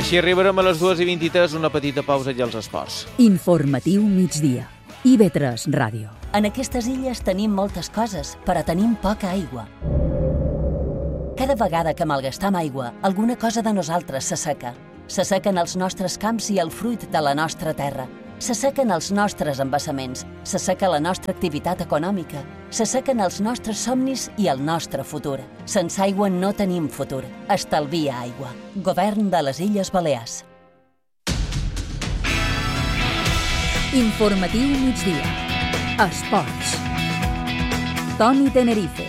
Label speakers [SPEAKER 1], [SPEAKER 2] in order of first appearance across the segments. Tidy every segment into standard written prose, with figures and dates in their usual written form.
[SPEAKER 1] Així arribarem a les 2:23, una petita pausa i els esports.
[SPEAKER 2] Informatiu migdia. IB3 Ràdio.
[SPEAKER 3] En aquestes illes tenim moltes coses, però tenim poca aigua. Cada vegada que malgastam aigua, alguna cosa de nosaltres s'asseca. S'assequen els nostres camps i el fruit de la nostra terra. S'assequen els nostres embassaments, s'asseca la nostra activitat econòmica, s'assequen els nostres somnis i el nostre futur. Sense aigua no tenim futur. Estalvia aigua. Govern de les Illes Balears.
[SPEAKER 2] Informatiu migdia. Esports. Toni Tenerife.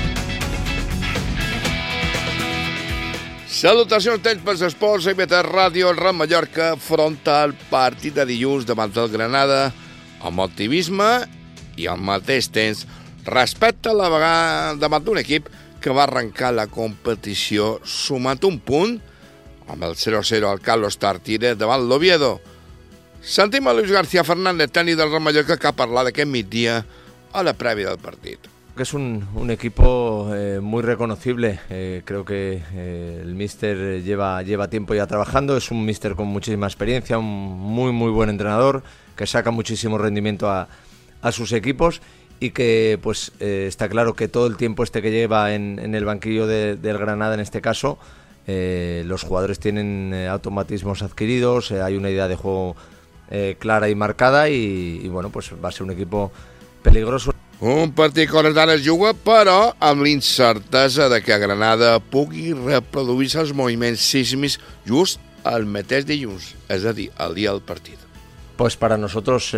[SPEAKER 4] Salutacions, temps pels esports, IB3 Ràdio, el Ram Mallorca afronta el partit de dilluns davant del Granada amb optimisme i al mateix temps respecte a la vegada davant d'un equip que va arrencar la competició sumant un punt amb el 0-0 al Carlos Tartiere davant l'Oviedo. Sentim a Luis García Fernández, tècnic del Ram Mallorca, que ha parlat aquest migdia a la prèvia del partit.
[SPEAKER 5] Que es un equipo muy reconocible. Creo que el míster lleva tiempo ya trabajando. Es un míster con muchísima experiencia, un muy buen entrenador que saca muchísimo rendimiento a sus equipos y que pues está claro que todo el tiempo que lleva en el banquillo del Granada en este caso, los jugadores tienen automatismos adquiridos, hay una idea de juego clara y marcada y bueno, pues va a ser un equipo peligroso.
[SPEAKER 4] Un partit que hores d'ara es juga, però amb l'incertesa de que Granada pugui reproduir-se els moviments sísmics just el mateix dilluns, és a dir, el dia del partit.
[SPEAKER 5] Pues para nosotros,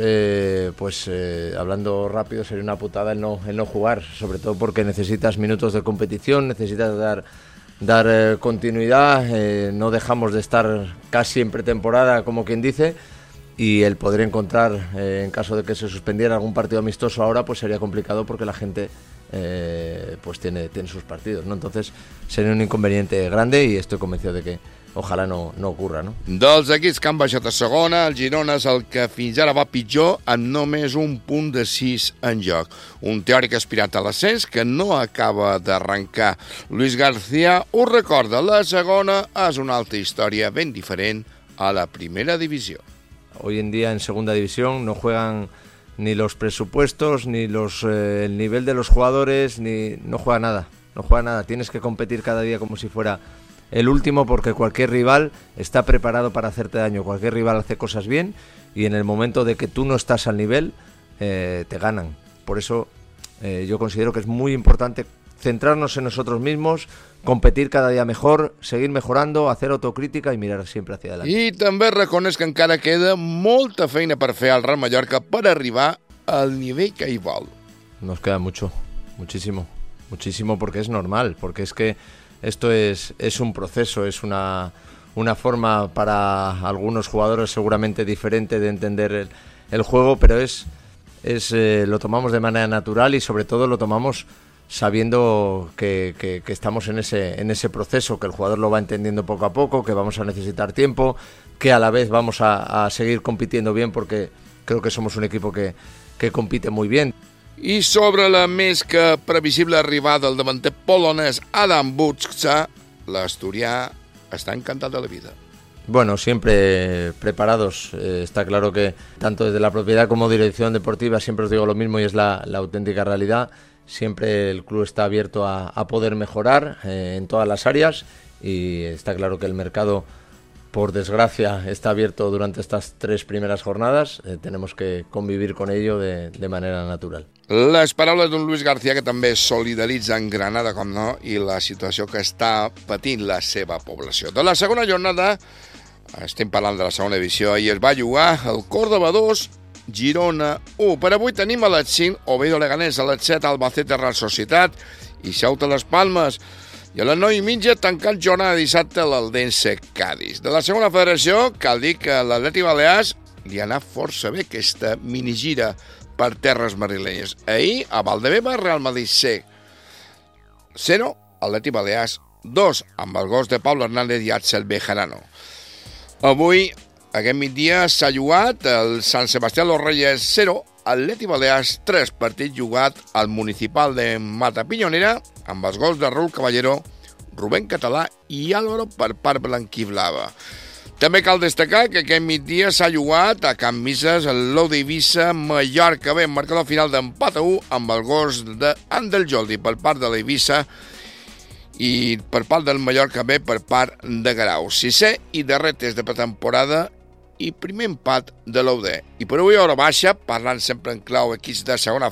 [SPEAKER 5] hablando rápido, sería una putada el no jugar, sobre todo porque necesitas minutos de competición, necesitas dar continuidad, no dejamos de estar casi en pretemporada, como quien dice, y el poder encontrar, en caso de que se suspendiera algún partido amistoso ahora, pues sería complicado porque la gente pues tiene sus partidos, ¿no? Entonces sería un inconveniente grande y estoy convencido de que ojalá no ocurra, ¿no?
[SPEAKER 4] Dels equips que han baixat a segona, el Girona és el que fins ara va pitjor amb només un punt de 6 en joc. Un teòric aspirant a l'ascens que no acaba d'arrencar. Luis García ho recorda, la segona és una altra història ben diferent a la primera divisió.
[SPEAKER 5] Hoy en día en segunda división no juegan ni los presupuestos, ni el nivel de los jugadores, no juega nada. Tienes que competir cada día como si fuera el último porque cualquier rival está preparado para hacerte daño. Cualquier rival hace cosas bien y en el momento de que tú no estás al nivel, te ganan. Por eso yo considero que es muy importante centrarnos en nosotros mismos, competir cada día mejor, seguir mejorando, hacer autocrítica y mirar siempre hacia adelante.
[SPEAKER 4] I també reconeix que encara queda molta feina per fer al Ram Mallorca per arribar al nivell que hi vol.
[SPEAKER 5] Nos queda muchísimo, porque es normal, porque es que esto es un proceso, es una forma para algunos jugadores seguramente diferente de entender el juego, pero lo tomamos de manera natural y sobre todo lo tomamos sabiendo que estamos en ese proceso, que el jugador lo va entendiendo poco a poco, que vamos a necesitar tiempo, que a la vez vamos a seguir compitiendo bien porque creo que somos un equipo que compite muy bien.
[SPEAKER 4] I sobre la més que previsible arribada del davanter polonès Adam Buksa, l'asturià està encantat de la vida.
[SPEAKER 5] Bueno, siempre preparados. Está claro que tanto desde la propiedad como dirección deportiva siempre os digo lo mismo y es la auténtica realidad. Siempre el club está abierto a poder mejorar en todas las áreas y está claro que el mercado, por desgracia, está abierto durante estas 3 primeras jornadas. Tenemos que convivir con ello de manera natural.
[SPEAKER 4] Les paraules d'un Luis García que també solidaritza en Granada, com no, i la situació que està patint la seva població. De la segona jornada, estem parlant de la segona divisió, i es va jugar el Córdoba 2, Girona 1. Per avui tenim a les 5 Oviedo Leganés, a les 7 Albacete Real Societat i Ceuta Las Palmes. I a les 9:30 tancant jornada dissabte l'Eldense Cádiz. De la segona federació cal dir que l'Atlètic Balears li ha anat força bé aquesta minigira per terres madrilenyes. Ahir a Valdebeba, Real Madrid C 0, Atlètic Balears 2, amb els gols de Pablo Hernández i Axel Bejarano. Avui, aquest migdia, s'ha jugat el Sant Sebastià Los Reyes 0, Atlètic Balears 3, partit jugat al Municipal de Matapiñonera, amb els gols de Raúl Caballero, Rubén Català i Álvaro per part blanquiblava. També cal destacar que aquest migdia s'ha jugat a Can Misses el Lou d'Eivissa Mallorca B, marcador final d'empat a 1 amb el gos d'Andel Joldi per part de l'Eivissa i per part del Mallorca B per part de Garau. 6è i darrer test de pretemporada i primer empat de l'UD. I per avui hora baixa, parlant sempre en clau equips de segona